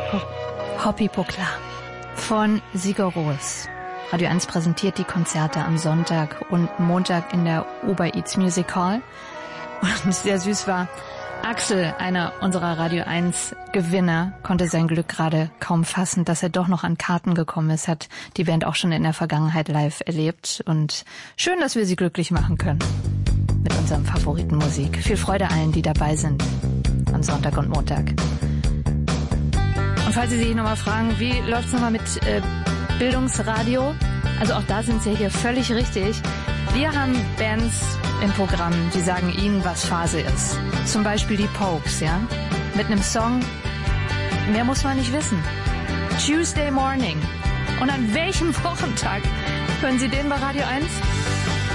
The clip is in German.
Hoppipokla von Sigur Rós. Radio 1 präsentiert die Konzerte am Sonntag und Montag in der Uber-Eats Music Hall. Und sehr süß war, Axel, einer unserer Radio 1 Gewinner, konnte sein Glück gerade kaum fassen, dass er doch noch an Karten gekommen ist, hat die Band auch schon in der Vergangenheit live erlebt. Und schön, dass wir sie glücklich machen können mit unserem Favoritenmusik. Viel Freude allen, die dabei sind am Sonntag und Montag. Und falls Sie sich nochmal fragen, wie läuft's nochmal mit Bildungsradio? Also auch da sind Sie hier völlig richtig. Wir haben Bands im Programm, die sagen Ihnen, was Phase ist. Zum Beispiel die Pokes, ja? Mit einem Song, mehr muss man nicht wissen. Tuesday Morning. Und an welchem Wochentag hören Sie den bei Radio 1?